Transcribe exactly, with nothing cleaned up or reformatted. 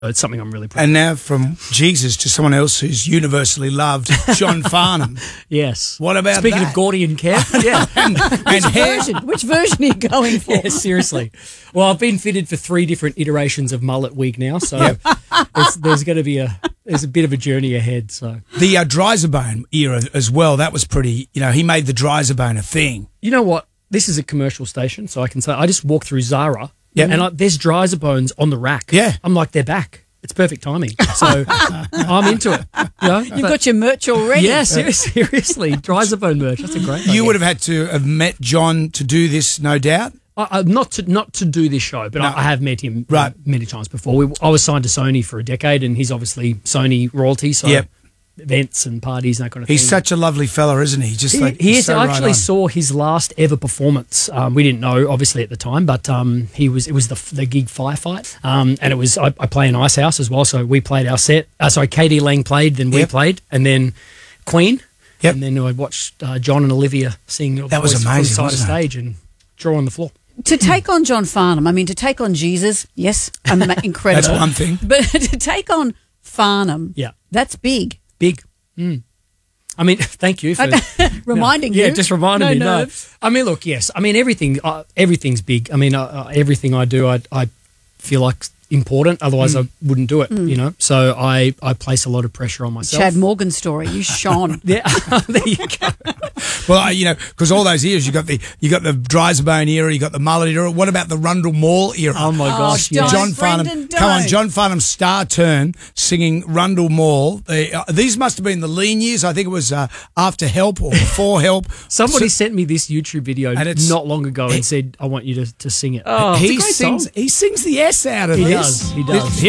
It's something I'm really proud of. And now from Jesus to someone else who's universally loved, John Farnham. Yes. What about Speaking that? of Gordian Kev, yeah. and Which hair. version? Which version are you going for? Yeah, seriously. Well, I've been fitted for three different iterations of mullet wig now, so it's, there's going to be a there's a bit of a journey ahead. So The uh, Dryzerbone era as well, that was pretty, you know, he made the Dryzerbone a thing. you know what? This is a commercial station, so I can say I just walked through Zara, Yeah. and I, there's Dryzerbones on the rack. Yeah. I'm like, they're back. It's perfect timing. So I'm into it. You know? You've got your merch already. Yeah, ser- seriously. Dryzerbone merch. That's a great You idea. would have had to have met John to do this, no doubt. I, I, not to not to do this show, but No. I, I have met him Right. many times before. We, I was signed to Sony for a decade, and he's obviously Sony royalty, so Yep. events and parties and that kind of thing. He's such a lovely fella, isn't he? Just He, like he he's is. so I right actually on. saw his last ever performance. Um, we didn't know, obviously, at the time, but um, he was. It was the the gig Firefight, um, and it was. I, I play in Ice House as well, so we played our set. Uh, sorry, Katie Lang played, then we Yep. played, and then Queen, Yep. and then I watched uh, John and Olivia sing. That was Voice from amazing, side of wasn't it? stage and draw on the floor. To take on John Farnham, I mean, to take on Jesus, yes, I'm incredible. That's one thing. But to take on Farnham, Yeah, that's big. big. Mm. I mean, thank you for Reminding yeah, you. just reminding No me. No, nerves. I mean, look, yes. I mean, everything. Uh, everything's big. I mean, uh, uh, everything I do, I, I feel like important. Otherwise, I wouldn't do it. You know. So I, I place a lot of pressure on myself. Chad Morgan story. You shone. Yeah, there you go. Well, I, you know, because all those years you got the you got the Dryzerbone era, you got the mullet era. What about the Rundle Mall era? Oh my Oh, gosh, don't. yes. John Farnham, Brendan, come on, don't. John Farnham's star turn singing Rundle Mall. They, uh, these must have been the lean years. I think it was uh, after Help or before Help. Somebody So- sent me this YouTube video And it's- not long ago and it- said, "I want you to, to sing it." Oh, he great sings. song. He sings the S out of He this. does, he does. Here